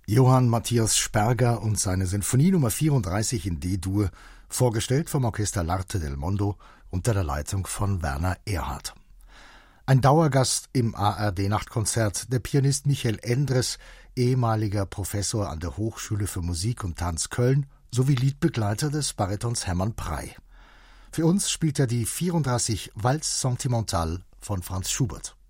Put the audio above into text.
Johann Matthias Sperger und seine Sinfonie Nummer 34 in D-Dur, vorgestellt vom Orchester L'Arte del Mondo unter der Leitung von Werner Erhardt. Ein Dauergast im ARD-Nachtkonzert, der Pianist Michael Endres, ehemaliger Professor an der Hochschule für Musik und Tanz Köln sowie Liedbegleiter des Baritons Hermann Prey. Für uns spielt er die 34 Valse Sentimentale von Franz Schubert.